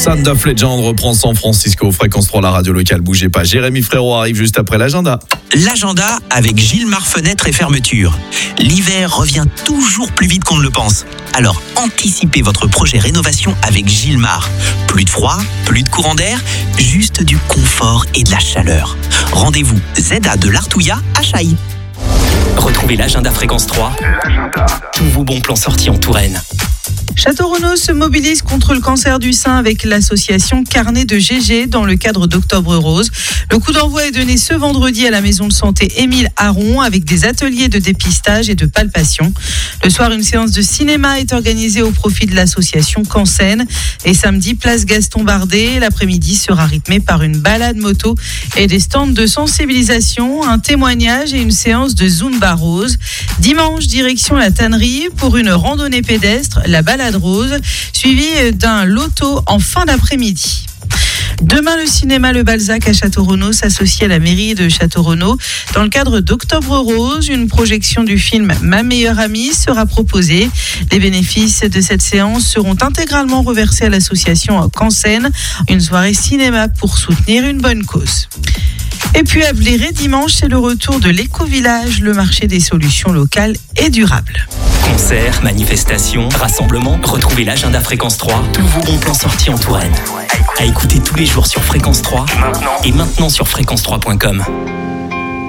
Sound of Legend reprend San Francisco, Fréquence 3, la radio locale. Bougez pas, Jérémy Frérot arrive juste après l'agenda. L'agenda avec Gilmar Fenêtre et Fermeture. L'hiver revient toujours plus vite qu'on ne le pense. Alors anticipez votre projet rénovation avec Gilmar. Plus de froid, plus de courant d'air, juste du confort et de la chaleur. Rendez-vous ZA de l'Artouillat à Chailly. Retrouvez l'agenda Fréquence 3. Tous vos bons plans sortis en Touraine. Château-Renaud se mobilise contre le cancer du sein avec l'association Carnet de GG dans le cadre d'Octobre Rose. Le coup d'envoi est donné ce vendredi à la maison de santé Émile Aron avec des ateliers de dépistage et de palpation. Le soir, une séance de cinéma est organisée au profit de l'association Cancène. Et samedi, place Gaston Bardet. L'après-midi sera rythmé par une balade moto et des stands de sensibilisation, un témoignage et une séance de Zumba Rose. Dimanche, direction la tannerie pour une randonnée pédestre, la balade rose, suivie d'un loto en fin d'après-midi. Demain, le cinéma Le Balzac à Château-Renaud s'associe à la mairie de Château-Renaud. Dans le cadre d'Octobre Rose, une projection du film Ma meilleure amie sera proposée. Les bénéfices de cette séance seront intégralement reversés à l'association Cancène, une soirée cinéma pour soutenir une bonne cause. Et puis à Bléré, dimanche, c'est le retour de l'éco-village, le marché des solutions locales et durables. Concerts, manifestations, rassemblements, retrouvez l'agenda Fréquence 3, tous vos bons plans sortis en Touraine. À écouter tous les jours sur Fréquence 3 et maintenant sur fréquence3.com.